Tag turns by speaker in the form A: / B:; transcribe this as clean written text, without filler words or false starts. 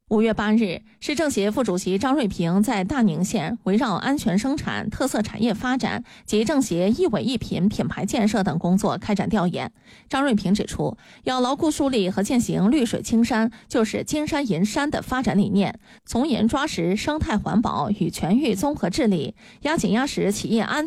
A: 5月8日，市政协副主席张瑞平在大宁县围绕安全生产、特色产业发展及政协一委一品品牌建设等工作开展调研。张瑞平指出，要牢固树立和践行绿水青山就是金山银山的发展理念，从严抓实生态环保与全域综合治理，压紧压实企业安